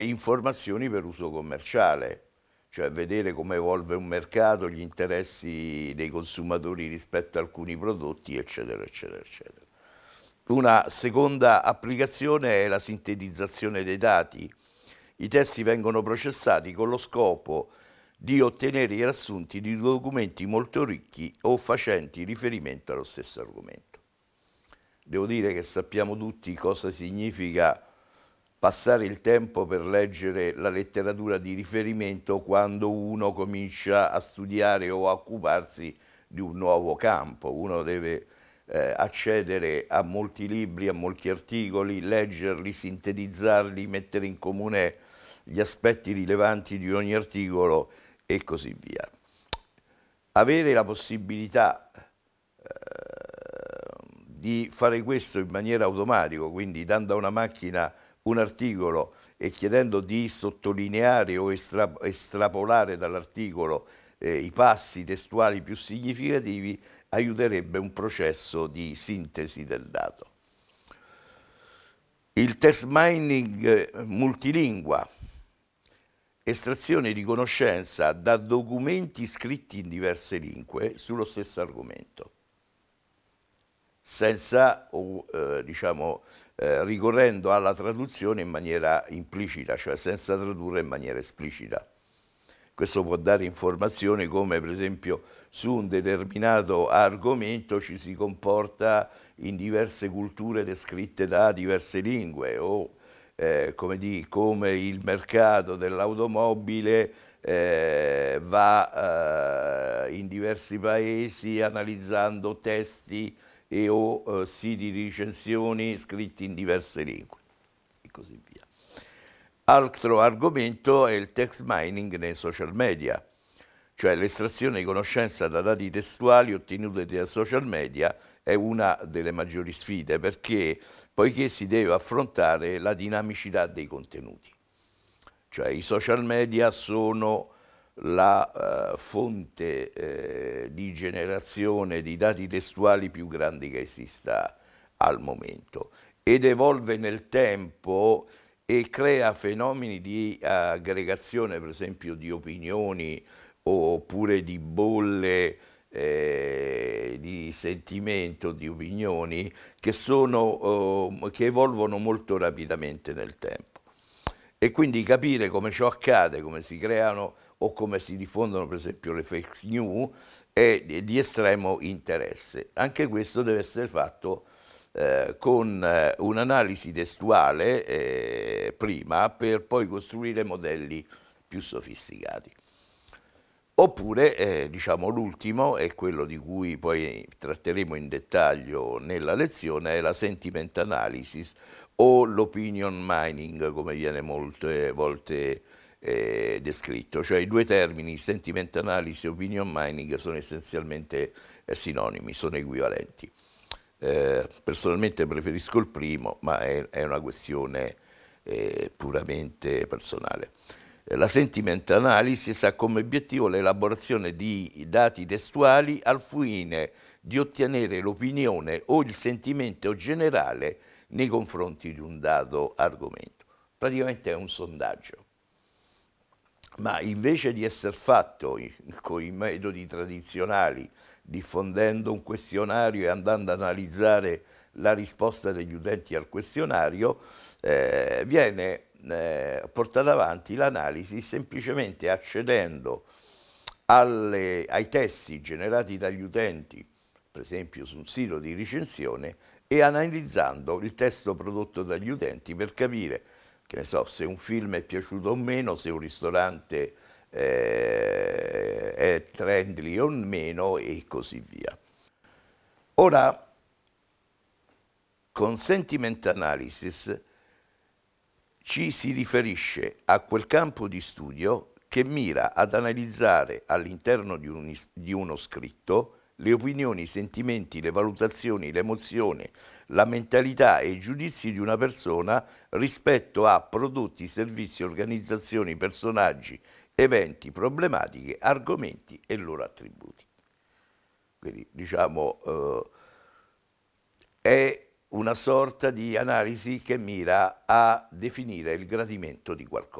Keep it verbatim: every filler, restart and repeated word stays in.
informazioni per uso commerciale, cioè vedere come evolve un mercato, gli interessi dei consumatori rispetto a alcuni prodotti, eccetera, eccetera, eccetera. Una seconda applicazione è la sintetizzazione dei dati. I testi vengono processati con lo scopo di ottenere i riassunti di documenti molto ricchi o facenti riferimento allo stesso argomento. Devo dire che sappiamo tutti cosa significa passare il tempo per leggere la letteratura di riferimento quando uno comincia a studiare o a occuparsi di un nuovo campo. Uno deve eh, accedere a molti libri, a molti articoli, leggerli, sintetizzarli, mettere in comune gli aspetti rilevanti di ogni articolo e così via. Avere la possibilità eh, di fare questo in maniera automatica, quindi dando a una macchina un articolo e chiedendo di sottolineare o estra- estrapolare dall'articolo eh, i passi testuali più significativi, aiuterebbe un processo di sintesi del dato. Il text mining eh, multilingua, estrazione di conoscenza da documenti scritti in diverse lingue sullo stesso argomento, senza, eh, diciamo, eh, ricorrendo alla traduzione in maniera implicita, cioè senza tradurre in maniera esplicita. Questo può dare informazioni come, per esempio, su un determinato argomento ci si comporta in diverse culture descritte da diverse lingue, o eh, come, di, come il mercato dell'automobile eh, va eh, in diversi paesi analizzando testi e o eh, siti di recensioni scritti in diverse lingue e così via. Altro argomento è il text mining nei social media, cioè l'estrazione di conoscenza da dati testuali ottenute da social media è una delle maggiori sfide, perché poiché si deve affrontare la dinamicità dei contenuti. Cioè i social media sono la uh, fonte eh, di generazione di dati testuali più grandi che esista al momento ed evolve nel tempo e crea fenomeni di aggregazione, per esempio, di opinioni oppure di bolle eh, di sentimento, di opinioni che, sono, eh, che evolvono molto rapidamente nel tempo. E quindi capire come ciò accade, come si creano o come si diffondono, per esempio, le fake news, è di estremo interesse. Anche questo deve essere fatto eh, con eh, un'analisi testuale eh, prima, per poi costruire modelli più sofisticati. Oppure, eh, diciamo, l'ultimo, è quello di cui poi tratteremo in dettaglio nella lezione, è la sentiment analysis o l'opinion mining, come viene molte volte eh, descritto. Cioè i due termini, sentiment analysis e opinion mining, sono essenzialmente eh, sinonimi, sono equivalenti. Eh, personalmente preferisco il primo, ma è, è una questione eh, puramente personale. La sentiment analysis ha come obiettivo l'elaborazione di dati testuali al fine di ottenere l'opinione o il sentimento generale nei confronti di un dato argomento. Praticamente è un sondaggio, ma invece di essere fatto con i metodi tradizionali, diffondendo un questionario e andando ad analizzare la risposta degli utenti al questionario, eh, viene eh, portata avanti l'analisi semplicemente accedendo alle, ai testi generati dagli utenti, per esempio su un sito di recensione, e analizzando il testo prodotto dagli utenti per capire, che ne so, se un film è piaciuto o meno, se un ristorante eh, è trendy o meno e così via. Ora, con sentiment analysis ci si riferisce a quel campo di studio che mira ad analizzare all'interno di, un, di uno scritto le opinioni, i sentimenti, le valutazioni, le emozioni, la mentalità e i giudizi di una persona rispetto a prodotti, servizi, organizzazioni, personaggi, eventi, problematiche, argomenti e loro attributi. Quindi, diciamo, eh, è una sorta di analisi che mira a definire il gradimento di qualcosa.